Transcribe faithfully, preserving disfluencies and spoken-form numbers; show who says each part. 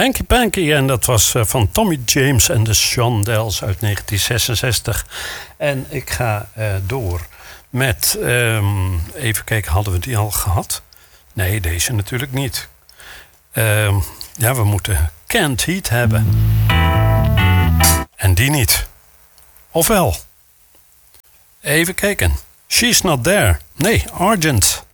Speaker 1: Hanky Panky, en dat was uh, van Tommy James en de Shondells uit negentien zesenzestig. En ik ga uh, door met, um, even kijken, hadden we die al gehad? Nee, deze natuurlijk niet. Um, ja, we moeten Canned Heat hebben. En die niet. Ofwel. Even kijken. She's Not There. Nee, Argent.